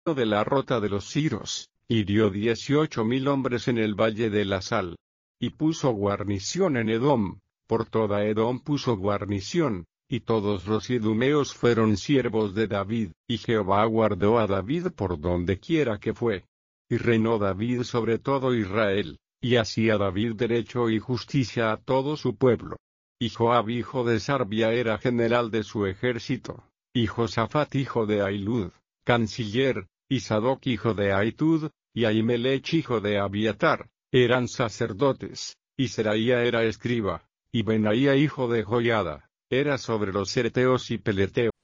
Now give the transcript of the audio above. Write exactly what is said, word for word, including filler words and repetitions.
de la Rota de los Siros, hirió dieciocho mil hombres en el Valle de la Sal. Y puso guarnición en Edom, por toda Edom puso guarnición, y todos los idumeos fueron siervos de David, y Jehová guardó a David por donde quiera que fue. Y reinó David sobre todo Israel, y hacía David derecho y justicia a todo su pueblo. Y Joab hijo de Sarvia era general de su ejército, y Josafat hijo de Ahilud, canciller, y Sadoc hijo de Aitud, y Ahimelech hijo de Abiatar, eran sacerdotes, y Seraía era escriba, y Benaía hijo de Joiada, era sobre los cereteos y peleteos.